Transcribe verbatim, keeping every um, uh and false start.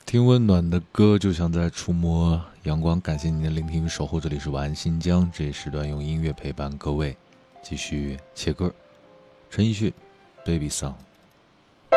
听温暖的歌，就像在触摸阳光。感谢您的聆听与守候，这里是晚安新疆，这一时段用音乐陪伴各位。继续切歌，陈奕迅《Baby Song》。